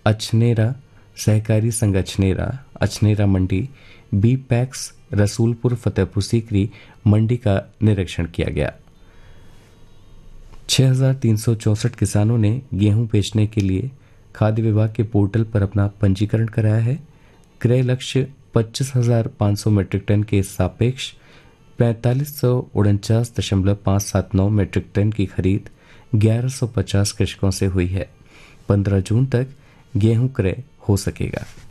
अछनेरा सहकारी संघ अछनेरा मंडी, B PACS Rasulpur Fatehpur Sikri मंडी का निरीक्षण किया गया। 6,364 किसानों ने गेहूं बेचने के लिए खाद्य विभाग के पोर्टल पर अपना पंजीकरण कराया है। क्रय लक्ष्य 25,500 मीट्रिक टन के सापेक्ष 4549.579 मीट्रिक टन की खरीद 1150 कृषकों से हुई है। 15 जून तक गेहूं क्रय हो सकेगा।